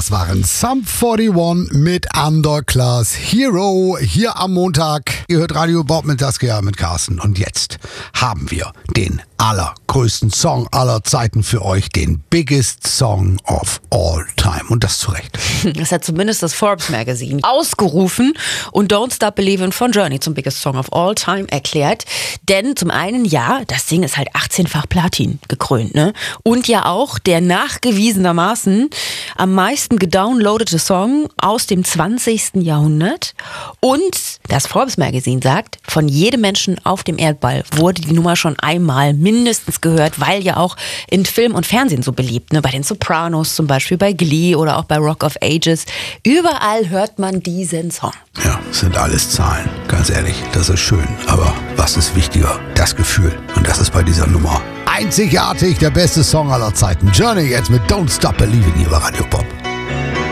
Das waren Sum 41 mit Underclass Hero hier am Montag. Ihr hört Radio Bob mit Saskia mit Carsten. Und jetzt haben wir den allergrößten Song aller Zeiten für euch, den biggest song of all time. Und das zu Recht. Das hat zumindest das Forbes Magazine ausgerufen und Don't Stop Believin' von Journey zum biggest song of all time erklärt. Denn zum einen, ja, das Ding ist halt 18-fach Platin gekrönt, ne? Und ja auch der nachgewiesenermaßen am meisten gedownloadete Song aus dem 20. Jahrhundert. Und das Forbes Magazine sagt, von jedem Menschen auf dem Erdball wurde die Nummer schon einmal mindestens gehört, weil ja auch in Film und Fernsehen so beliebt, ne? Bei den Sopranos zum Beispiel, bei Glee oder auch bei Rock of Ages. Überall hört man diesen Song. Ja, sind alles Zahlen. Ganz ehrlich, das ist schön. Aber was ist wichtiger? Das Gefühl. Und das ist bei dieser Nummer einzigartig der beste Song aller Zeiten. Journey jetzt mit Don't Stop Believin' hier bei Radio Pop.